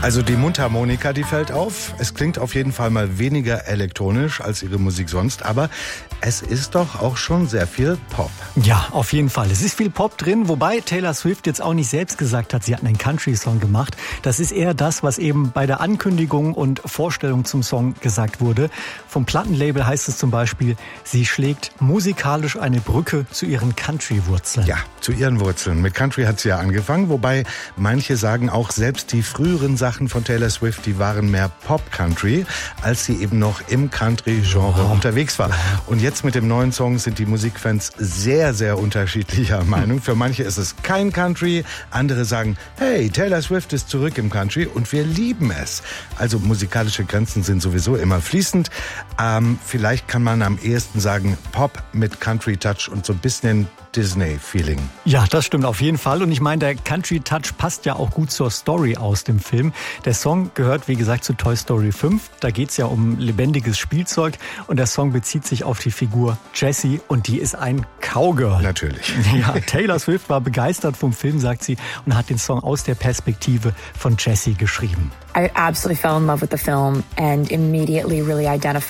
Also die Mundharmonika, die fällt auf. Es klingt auf jeden Fall mal weniger elektronisch als ihre Musik sonst, aber es ist doch auch schon sehr viel Pop. Ja, auf jeden Fall. Es ist viel Pop drin, wobei Taylor Swift jetzt auch nicht selbst gesagt hat, sie hat einen Country-Song gemacht. Das ist eher das, was eben bei der Ankündigung und Vorstellung zum Song gesagt wurde. Vom Plattenlabel heißt es zum Beispiel, sie schlägt musikalisch eine Brücke zu ihren Country-Wurzeln. Ja, zu ihren Wurzeln. Mit Country hat sie ja angefangen, wobei manche sagen auch, selbst die früheren Sachen von Taylor Swift, die waren mehr Pop-Country, als sie eben noch im Country-Genre unterwegs war. Und jetzt mit dem neuen Song sind die Musikfans sehr, sehr unterschiedlicher Meinung. Für manche ist es kein Country, andere sagen, hey, Taylor Swift ist zurück im Country und wir lieben es. Also musikalische Grenzen sind sowieso immer fließend. Vielleicht kann man am ehesten sagen, Pop mit Country-Touch und so ein bisschen Disney-Feeling. Ja, das stimmt auf jeden Fall. Und ich meine, der Country-Touch passt ja auch gut zur Story aus dem Film. Der Song gehört, wie gesagt, zu Toy Story 5. Da geht es ja um lebendiges Spielzeug. Und der Song bezieht sich auf die Figur Jessie. Und die ist ein Cowgirl. Natürlich. Ja, Taylor Swift war begeistert vom Film, sagt sie, und hat den Song aus der Perspektive von Jessie geschrieben. I absolutely fell in love with the film and immediately really identified